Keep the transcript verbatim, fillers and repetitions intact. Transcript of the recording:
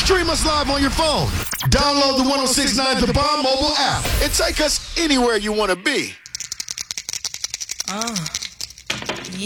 Stream us live on your phone. Download the one oh six point nine The Bomb mobile app and take us anywhere you want to be. Uh.